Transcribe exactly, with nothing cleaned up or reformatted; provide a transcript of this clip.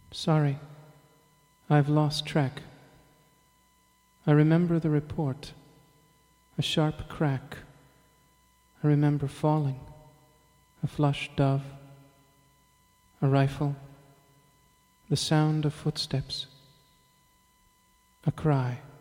Sorry, I've lost track. I remember the report, a sharp crack. I remember falling, a flushed dove, a rifle, the sound of footsteps, a cry.